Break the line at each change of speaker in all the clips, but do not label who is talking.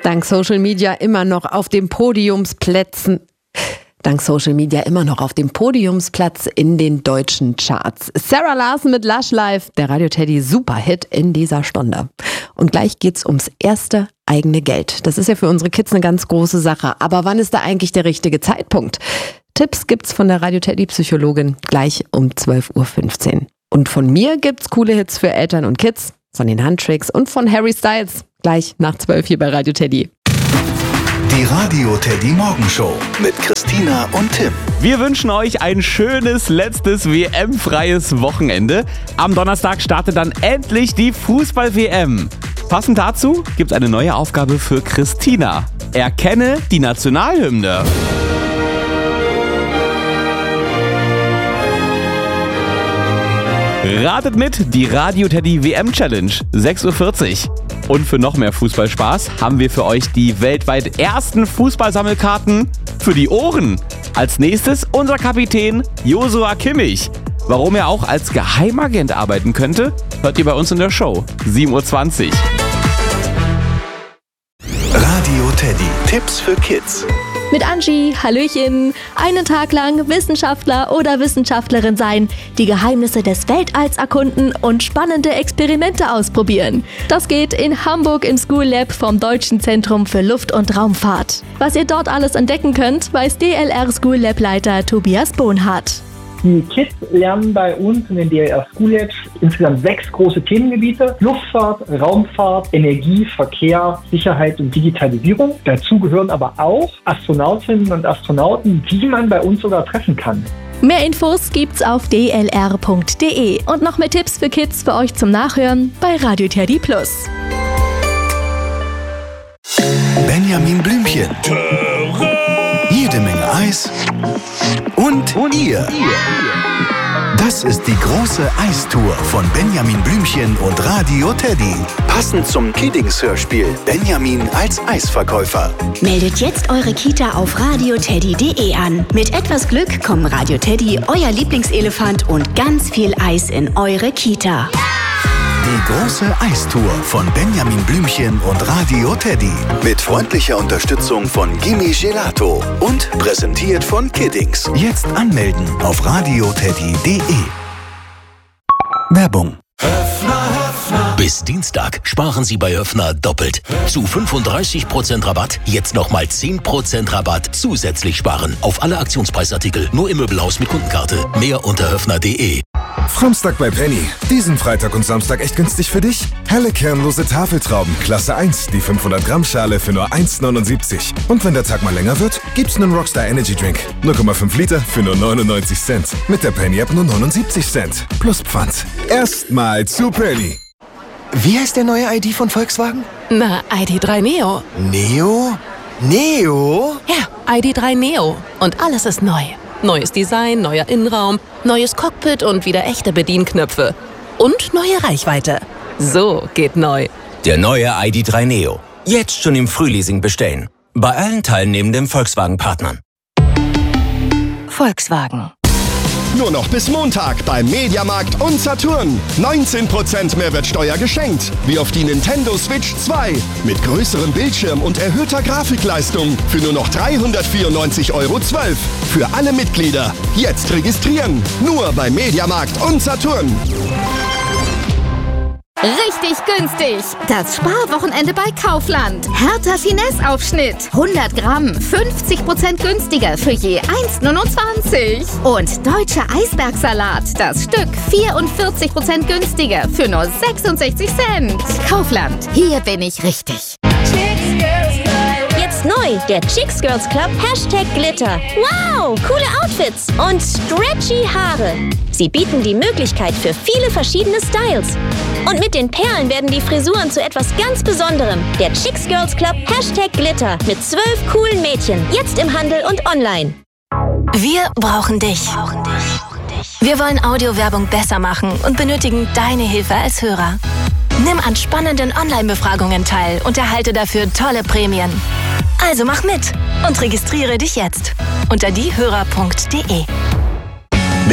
Dank Social Media immer noch auf dem Podiumsplatz in den deutschen Charts. Sarah Larsen mit Lush Life, der Radio Teddy Superhit in dieser Stunde. Und gleich geht's ums erste eigene Geld. Das ist ja für unsere Kids eine ganz große Sache. Aber wann ist da eigentlich der richtige Zeitpunkt? Tipps gibt's von der Radio Teddy Psychologin gleich um 12.15 Uhr. Und von mir gibt's coole Hits für Eltern und Kids, von den Handtricks und von Harry Styles. Gleich nach 12 hier bei Radio Teddy.
Die Radio Teddy Morgenshow mit Christina und Tim.
Wir wünschen euch ein schönes letztes WM-freies Wochenende. Am Donnerstag startet dann endlich die Fußball-WM. Passend dazu gibt's eine neue Aufgabe für Christina. Erkenne die Nationalhymne. Ratet mit, die Radio Teddy WM Challenge, 6.40 Uhr. Und für noch mehr Fußballspaß haben wir für euch die weltweit ersten Fußballsammelkarten für die Ohren. Als nächstes unser Kapitän Joshua Kimmich. Warum er auch als Geheimagent arbeiten könnte, hört ihr bei uns in der Show, 7.20 Uhr.
Radio Teddy, Tipps für Kids.
Mit Angie, Hallöchen. Einen Tag lang Wissenschaftler oder Wissenschaftlerin sein, die Geheimnisse des Weltalls erkunden und spannende Experimente ausprobieren. Das geht in Hamburg im School Lab vom Deutschen Zentrum für Luft- und Raumfahrt. Was ihr dort alles entdecken könnt, weiß DLR School Lab Leiter Tobias Bohnhardt.
Die Kids lernen bei uns in den DLR School Labs insgesamt 6 große Themengebiete: Luftfahrt, Raumfahrt, Energie, Verkehr, Sicherheit und Digitalisierung. Dazu gehören aber auch Astronautinnen und Astronauten, die man bei uns sogar treffen kann.
Mehr Infos gibt's auf dlr.de und noch mehr Tipps für Kids für euch zum Nachhören bei Radio Teddy Plus.
Benjamin Blümchen. Jede Menge Eis und ihr. Das ist die große Eistour von Benjamin Blümchen und Radio Teddy. Passend zum Kiddings-Hörspiel Benjamin als Eisverkäufer.
Meldet jetzt eure Kita auf radioteddy.de an. Mit etwas Glück kommen Radio Teddy, euer Lieblingselefant und ganz viel Eis in eure Kita.
Die große Eistour von Benjamin Blümchen und Radio Teddy. Mit freundlicher Unterstützung von Gimme Gelato. Und präsentiert von Kiddings. Jetzt anmelden auf radioteddy.de. Werbung.
Bis Dienstag sparen Sie bei Höffner doppelt. Zu 35% Rabatt, jetzt nochmal 10% Rabatt zusätzlich sparen. Auf alle Aktionspreisartikel, nur im Möbelhaus mit Kundenkarte. Mehr unter höffner.de.
Framstag bei Penny. Diesen Freitag und Samstag echt günstig für dich? Helle kernlose Tafeltrauben, Klasse 1, die 500 Gramm Schale für nur 1,79. Und wenn der Tag mal länger wird, gibt's einen Rockstar Energy Drink. 0,5 Liter für nur 99 Cent. Mit der Penny App nur 79 Cent. Plus Pfand. Erstmal zu Penny.
Wie heißt der neue ID von Volkswagen?
Na, ID.3 Neo.
Neo? Neo?
Ja, ID.3 Neo. Und alles ist neu. Neues Design, neuer Innenraum, neues Cockpit und wieder echte Bedienknöpfe. Und neue Reichweite. So geht neu.
Der neue ID.3 Neo. Jetzt schon im Frühleasing bestellen. Bei allen teilnehmenden Volkswagen-Partnern.
Volkswagen.
Nur noch bis Montag beim Mediamarkt und Saturn. 19% Mehrwertsteuer geschenkt. Wie auf die Nintendo Switch 2. Mit größerem Bildschirm und erhöhter Grafikleistung. Für nur noch 394,12 €. Für alle Mitglieder. Jetzt registrieren. Nur beim Mediamarkt und Saturn.
Richtig günstig. Das Sparwochenende bei Kaufland. Hertha Finesse-Aufschnitt. 100 Gramm, 50% günstiger für je 1,29. Und deutscher Eisbergsalat. Das Stück 44% günstiger für nur 66 Cent. Kaufland. Hier bin ich richtig.
Jetzt neu, der Chicks Girls Club #Glitter. Wow, coole Outfits und stretchy Haare. Sie bieten die Möglichkeit für viele verschiedene Styles. Und mit den Perlen werden die Frisuren zu etwas ganz Besonderem. Der Chicks Girls Club #Glitter mit 12 coolen Mädchen. Jetzt im Handel und online.
Wir brauchen dich. Wir wollen Audiowerbung besser machen und benötigen deine Hilfe als Hörer. Nimm an spannenden Online-Befragungen teil und erhalte dafür tolle Prämien. Also mach mit und registriere dich jetzt unter diehörer.de.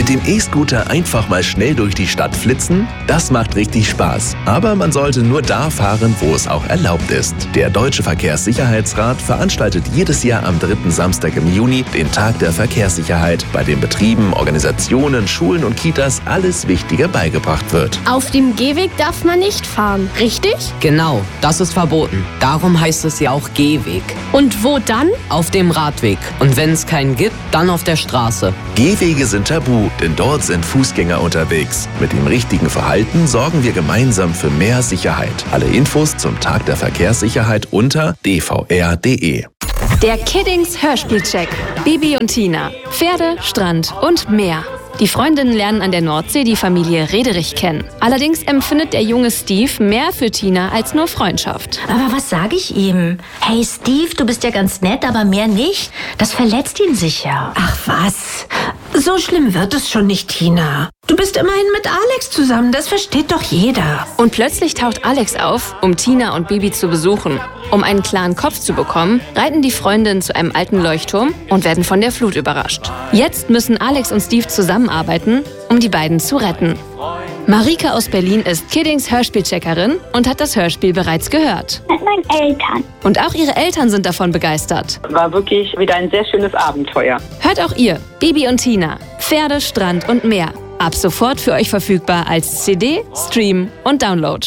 Mit dem E-Scooter einfach mal schnell durch die Stadt flitzen? Das macht richtig Spaß. Aber man sollte nur da fahren, wo es auch erlaubt ist. Der Deutsche Verkehrssicherheitsrat veranstaltet jedes Jahr am 3. Samstag im Juni den Tag der Verkehrssicherheit, bei dem Betrieben, Organisationen, Schulen und Kitas alles Wichtige beigebracht wird.
Auf dem Gehweg darf man nicht fahren, richtig?
Genau, das ist verboten. Darum heißt es ja auch Gehweg.
Und wo dann?
Auf dem Radweg. Und wenn es keinen gibt, dann auf der Straße.
Gehwege sind tabu, denn dort sind Fußgänger unterwegs. Mit dem richtigen Verhalten sorgen wir gemeinsam für mehr Sicherheit. Alle Infos zum Tag der Verkehrssicherheit unter dvr.de.
Der Kiddings Hörspielcheck. Bibi und Tina. Pferde, Strand und Meer. Die Freundinnen lernen an der Nordsee die Familie Rederich kennen. Allerdings empfindet der junge Steve mehr für Tina als nur Freundschaft.
Aber was sage ich ihm? Hey Steve, du bist ja ganz nett, aber mehr nicht. Das verletzt ihn sicher.
Ach was, so schlimm wird es schon nicht, Tina. Du bist immerhin mit Alex zusammen, das versteht doch jeder.
Und plötzlich taucht Alex auf, um Tina und Bibi zu besuchen. Um einen klaren Kopf zu bekommen, reiten die Freundinnen zu einem alten Leuchtturm und werden von der Flut überrascht. Jetzt müssen Alex und Steve zusammenarbeiten, um die beiden zu retten. Marika aus Berlin ist Kiddings Hörspielcheckerin und hat das Hörspiel bereits gehört.
Mit meinen Eltern.
Und auch ihre Eltern sind davon begeistert.
War wirklich wieder ein sehr schönes Abenteuer.
Hört auch ihr, Bibi und Tina, Pferde, Strand und Meer. Ab sofort für euch verfügbar als CD, Stream und Download.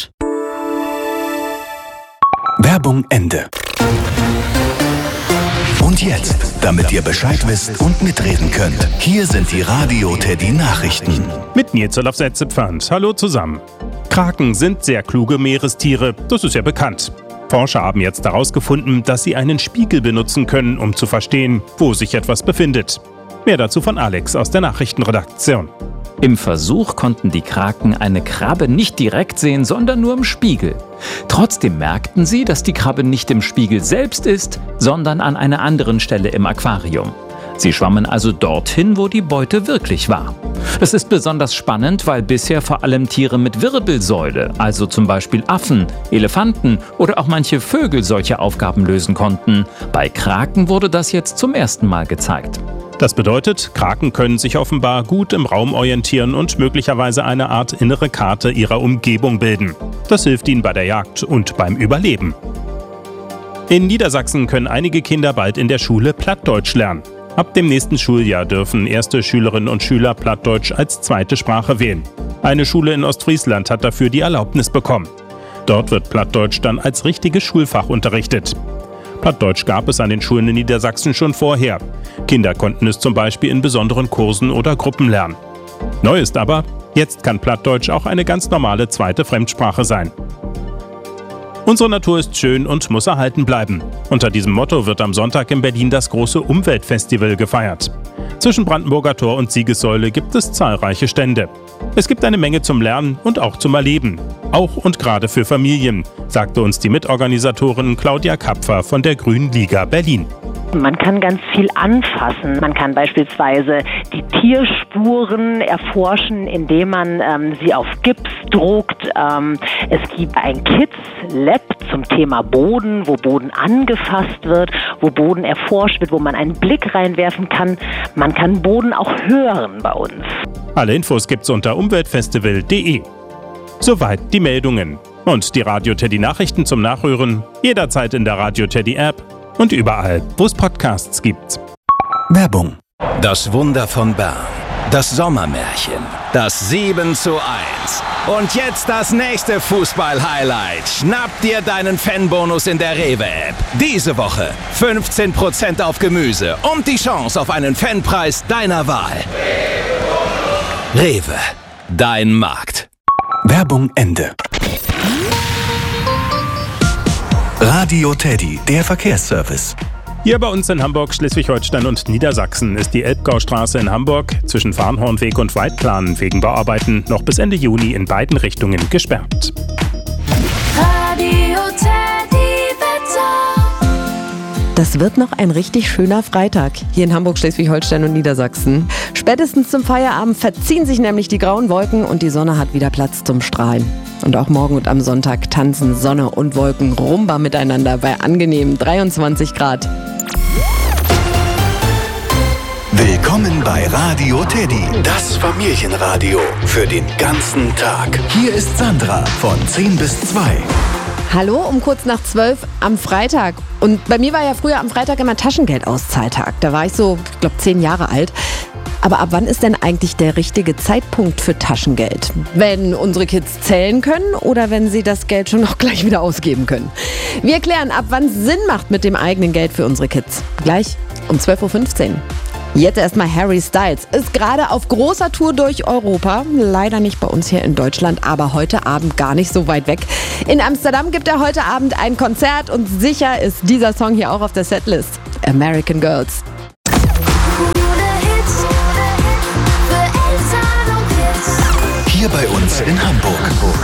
Werbung Ende. Und jetzt, damit ihr Bescheid wisst und mitreden könnt, hier sind die Radio Teddy Nachrichten.
Mit mir zur Laufsätze-Pfand. Hallo zusammen. Kraken sind sehr kluge Meerestiere, das ist ja bekannt. Forscher haben jetzt herausgefunden, dass sie einen Spiegel benutzen können, um zu verstehen, wo sich etwas befindet. Mehr dazu von Alex aus der Nachrichtenredaktion.
Im Versuch konnten die Kraken eine Krabbe nicht direkt sehen, sondern nur im Spiegel. Trotzdem merkten sie, dass die Krabbe nicht im Spiegel selbst ist, sondern an einer anderen Stelle im Aquarium. Sie schwammen also dorthin, wo die Beute wirklich war. Das ist besonders spannend, weil bisher vor allem Tiere mit Wirbelsäule, also zum Beispiel Affen, Elefanten oder auch manche Vögel solche Aufgaben lösen konnten. Bei Kraken wurde das jetzt zum ersten Mal gezeigt.
Das bedeutet, Kraken können sich offenbar gut im Raum orientieren und möglicherweise eine Art innere Karte ihrer Umgebung bilden. Das hilft ihnen bei der Jagd und beim Überleben. In Niedersachsen können einige Kinder bald in der Schule Plattdeutsch lernen. Ab dem nächsten Schuljahr dürfen erste Schülerinnen und Schüler Plattdeutsch als zweite Sprache wählen. Eine Schule in Ostfriesland hat dafür die Erlaubnis bekommen. Dort wird Plattdeutsch dann als richtiges Schulfach unterrichtet. Plattdeutsch gab es an den Schulen in Niedersachsen schon vorher. Kinder konnten es zum Beispiel in besonderen Kursen oder Gruppen lernen. Neu ist aber, jetzt kann Plattdeutsch auch eine ganz normale zweite Fremdsprache sein. Unsere Natur ist schön und muss erhalten bleiben. Unter diesem Motto wird am Sonntag in Berlin das große Umweltfestival gefeiert. Zwischen Brandenburger Tor und Siegessäule gibt es zahlreiche Stände. Es gibt eine Menge zum Lernen und auch zum Erleben. Auch und gerade für Familien, sagte uns die Mitorganisatorin Claudia Kapfer von der Grünen Liga Berlin.
Man kann ganz viel anfassen. Man kann beispielsweise die Tierspuren erforschen, indem man sie auf Gips druckt. Es gibt ein Kids-Lab zum Thema Boden, wo Boden angefasst wird, wo Boden erforscht wird, wo man einen Blick reinwerfen kann. Man kann Boden auch hören bei uns.
Alle Infos gibt's unter umweltfestival.de. Soweit die Meldungen. Und die Radio Teddy Nachrichten zum Nachhören jederzeit in der Radio Teddy App und überall, wo es Podcasts gibt.
Werbung.
Das Wunder von Bern. Das Sommermärchen. Das 7:1. Und jetzt das nächste Fußball-Highlight. Schnapp dir deinen Fanbonus in der Rewe-App. Diese Woche 15% auf Gemüse und die Chance auf einen Fanpreis deiner Wahl. Rewe. Dein Markt.
Werbung Ende. Radio Teddy, der Verkehrsservice.
Hier bei uns in Hamburg, Schleswig-Holstein und Niedersachsen ist die Elbgaustraße in Hamburg zwischen Farnhornweg und Weidplan wegen Bauarbeiten noch bis Ende Juni in beiden Richtungen gesperrt.
Radio Teddy Wetter.
Das wird noch ein richtig schöner Freitag hier in Hamburg, Schleswig-Holstein und Niedersachsen. Spätestens zum Feierabend verziehen sich nämlich die grauen Wolken und die Sonne hat wieder Platz zum Strahlen. Und auch morgen und am Sonntag tanzen Sonne und Wolken Rumba miteinander bei angenehmen 23 Grad.
Willkommen Willkommen bei Radio Teddy, das Familienradio für den ganzen Tag. Hier ist Sandra von 10 bis 2.
Hallo, um kurz nach 12 am Freitag. Und bei mir war ja früher am Freitag immer Taschengeldauszahltag. Da war ich so, ich glaube, 10 Jahre alt. Aber ab wann ist denn eigentlich der richtige Zeitpunkt für Taschengeld? Wenn unsere Kids zählen können oder wenn sie das Geld schon noch gleich wieder ausgeben können? Wir klären, ab wann es Sinn macht mit dem eigenen Geld für unsere Kids. Gleich um 12.15 Uhr. Jetzt erstmal Harry Styles. Ist gerade auf großer Tour durch Europa. Leider nicht bei uns hier in Deutschland, aber heute Abend gar nicht so weit weg. In Amsterdam gibt er heute Abend ein Konzert und sicher ist dieser Song hier auch auf der Setlist. American Girls.
Hier bei uns in Hamburg.